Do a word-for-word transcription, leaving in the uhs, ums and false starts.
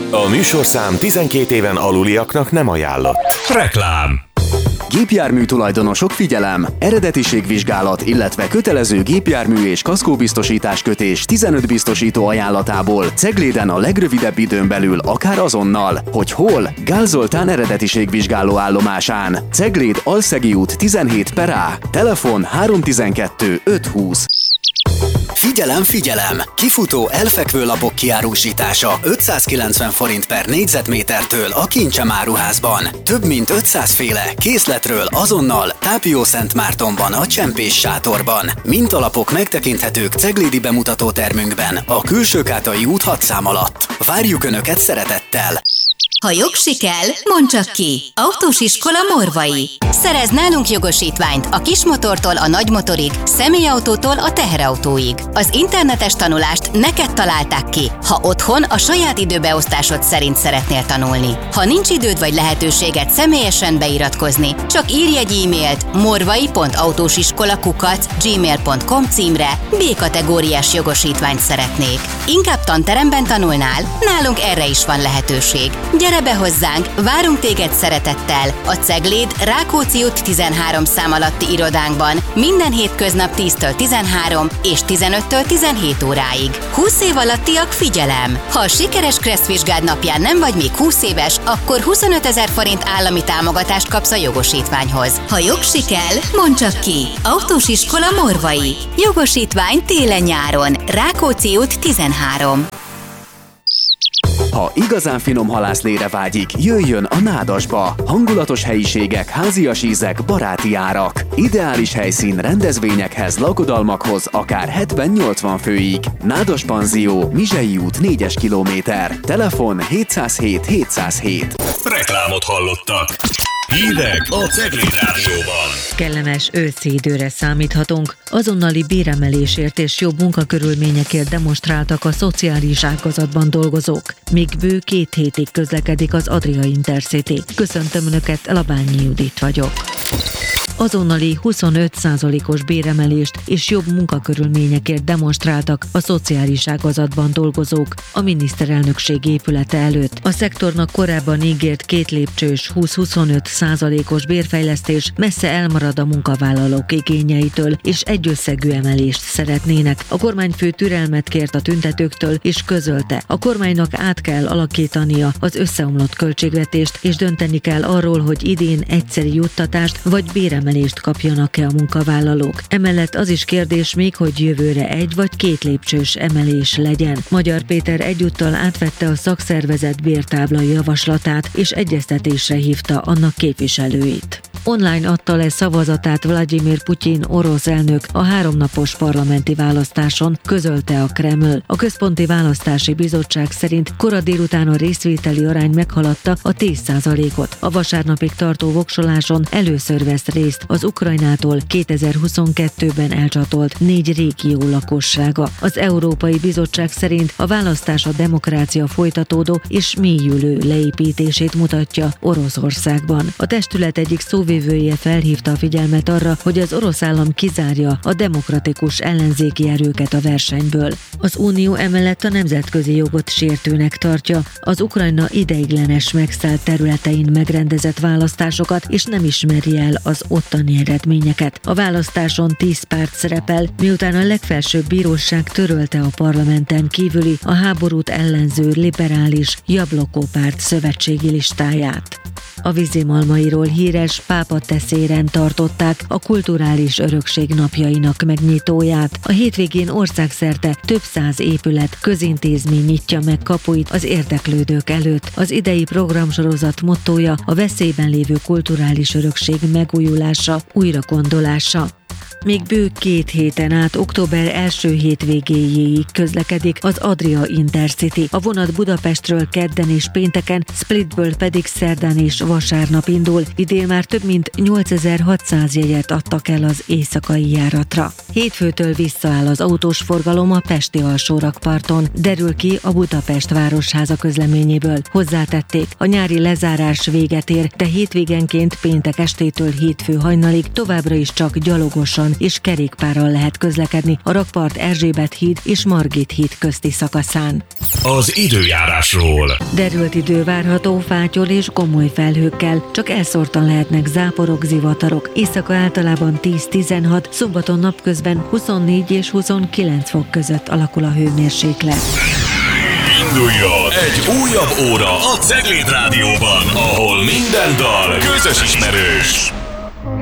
A műsorszám tizenkét éven aluliaknak nem ajánlott. Reklám. Gépjármű tulajdonosok, figyelem! Eredetiségvizsgálat, illetve kötelező gépjármű és kaszkóbiztosítás kötés tizenöt biztosító ajánlatából Cegléden a legrövidebb időn belül, akár azonnal. Hogy hol? Gál Zoltán eredetiségvizsgáló állomásán. Cegléd Alszegi út tizenhét per A. Telefon három tizenkettő öt húsz. Figyelem, figyelem! Kifutó elfekvő lapok kiárusítása ötszázkilencven forint per négyzetmétertől a Kincsem áruházban. Több mint ötszáz féle készletről azonnal Tápió-Szentmártonban a Csempés sátorban. Mintalapok megtekinthetők ceglédi bemutató termünkben a Külsőkátai út hat szám alatt. Várjuk Önöket szeretettel! Ha jogsi kell, mondd csak ki! Autós iskola Morvai. Szerez nálunk jogosítványt a kismotortól a nagymotorig, személyautótól a teherautóig. Az internetes tanulást neked találták ki, ha otthon a saját időbeosztásod szerint szeretnél tanulni. Ha nincs időd vagy lehetőséged személyesen beiratkozni, csak írj egy e-mailt morvai pont autósiskola kukac gmail pont com címre, B-kategóriás jogosítványt szeretnék. Inkább tanteremben tanulnál? Nálunk erre is van lehetőség. Gyere be hozzánk, várunk téged szeretettel a Cegléd Rákóczi út tizenhárom szám alatti irodánkban minden hétköznap tíztől tizenhárom és tizenöttől tizenhét óráig. húsz év alattiak, figyelem! Ha a sikeres kresszvizsgád napján nem vagy még húsz éves, akkor huszonötezer forint állami támogatást kapsz a jogosítványhoz. Ha jogsi kell, mondd csak ki! Autós iskola Morvai. Jogosítvány télen-nyáron. Rákóczi út tizenhárom. Ha igazán finom halászlére vágyik, jöjjön a Nádasba. Hangulatos helyiségek, házias ízek, baráti árak. Ideális helyszín rendezvényekhez, lakodalmakhoz, akár hetven-nyolcvan főig. Nádas Panzió, Mizsei út négyes kilométer. Telefon hétszázhét hétszázhét. Reklámot hallottak. Hírek a Cegléd Rádióban. Kellemes őszi időre számíthatunk. Azonnali béremelésért és jobb munkakörülményekért demonstráltak a szociális ágazatban dolgozók. Még bő két hétig közlekedik az Adria Intercity. Köszöntöm Önöket, Labányi Judit vagyok. Azonnali huszonöt százalékos béremelést és jobb munkakörülményekért demonstráltak a szociális ágazatban dolgozók a miniszterelnökség épülete előtt. A szektornak korábban ígért két lépcsős húsz-huszonöt százalékos bérfejlesztés messze elmarad a munkavállalók igényeitől, és egyösszegű emelést szeretnének. A kormányfő türelmet kért a tüntetőktől, és közölte, a kormánynak át kell alakítania az összeomlott költségvetést, és dönteni kell arról, hogy idén egyszeri juttatást vagy béremelést kapjanak-e a munkavállalók. Emellett az is kérdés még, hogy jövőre egy vagy két lépcsős emelés legyen. Magyar Péter egyúttal átvette a szakszervezet bértáblai javaslatát, és egyeztetésre hívta annak képviselőit. Online adta le szavazatát Vladimir Putyin orosz elnök a háromnapos parlamenti választáson, közölte a Kreml. A Központi Választási Bizottság szerint kora délután a részvételi arány meghaladta a tíz százalékot. A vasárnapig tartó voksoláson először vesz részt az Ukrajnától kétezer-huszonkettőben elcsatolt négy régió lakossága. Az Európai Bizottság szerint a választás a demokrácia folytatódó és mélyülő leépítését mutatja Oroszországban. A testület egyik szóvivője felhívta a figyelmet arra, hogy az orosz állam kizárja a demokratikus ellenzéki erőket a versenyből. Az Unió emellett a nemzetközi jogot sértőnek tartja az Ukrajna ideiglenes megszállt területein megrendezett választásokat, és nem ismeri el az ottani eredményeket. A választáson tíz párt szerepel, miután a legfelsőbb bíróság törölte a parlamenten kívüli a háborút ellenző liberális Jabloko párt szövetségi listáját. A Vízimalmairól híres Pápa teszéren tartották a kulturális örökség napjainak megnyitóját. A hétvégén országszerte több száz épület, közintézmény nyitja meg kapuit az érdeklődők előtt. Az idei programsorozat mottója a veszélyben lévő kulturális örökség megújulása, újragondolása. Még bő két héten át október első hétvégéjéig közlekedik az Adria Intercity. A vonat Budapestről kedden és pénteken, Splitből pedig szerdán és vasárnap indul. Idén már több mint nyolcezer-hatszáz jegyet adtak el az éjszakai járatra. Hétfőtől visszaáll az autós forgalom a pesti alsórakparton, derül ki a Budapest Városháza közleményéből. Hozzátették, a nyári lezárás véget ér, de hétvégenként péntek estétől hétfő hajnalig továbbra is csak gyalogosan van, és kerékpárral lehet közlekedni a Rakpart Erzsébet híd és Margit híd közti szakaszán. Az időjárásról. Derült idő várható fátyol és komoly felhőkkel, csak elszórtan lehetnek záporok, zivatarok. Éjszaka általában tíz-tizenhat, szombaton napközben huszonnégy és huszonkilenc fok között alakul a hőmérséklet. Induljon egy újabb óra a Cegléd Rádióban, ahol minden dal közös ismerős.